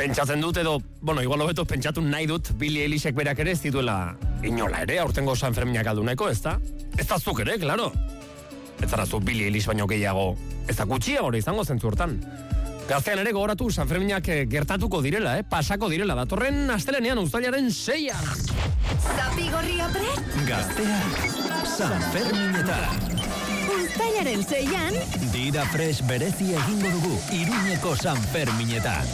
Pentsatzen dut edo, igual hobeto pentsatu nahi dut Billie Eilishek berak ere ez dituela inola ere, aurtengo Sanferminak alduneko, ez da? Ez da zuk ere, klaro. Ez zara zu Billie Eilish baino gehiago, ez da gutxiago hori izango zentzu hortan. Gaztean ere gogoratu Sanferminak gertatuko direla, pasako direla, datorren astelenean uztailaren 6an. Zapi gorria prest? Gaztea Sanferminetan. Uztailaren 6an Dida fresh berezi egingo dugu Iruñeko Sanferminetan.